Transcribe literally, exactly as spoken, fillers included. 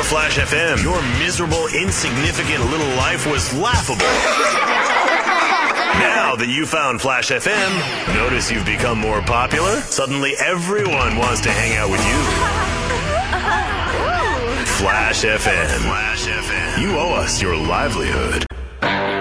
Before Flash F M, your miserable, insignificant little life was laughable. Now that you found Flash F M, notice you've become more popular? Suddenly everyone wants to hang out with you. Flash F M. Flash F M. You owe us your livelihood.